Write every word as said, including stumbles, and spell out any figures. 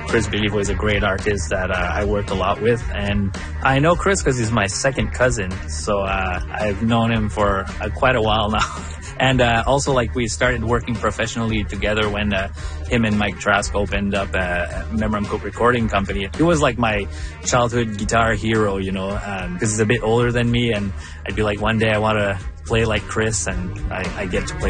Chris Béliveau is a great artist that uh, I worked a lot with, and I know Chris because he's my second cousin, so uh, I've known him for uh, quite a while now. And uh, also, like, we started working professionally together when uh, him and Mike Trask opened up a Memorum Cook recording company. He was like my childhood guitar hero, you know, because um, he's a bit older than me, and I'd be like, one day I want to play like Chris, and I, I get to play